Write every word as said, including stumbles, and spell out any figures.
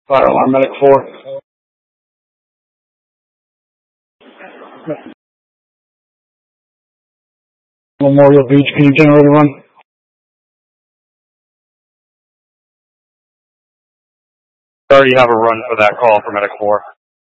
Fire alarm, medic four. Memorial Beach, can you generate a run? Sorry, you have a run for that call for medic four.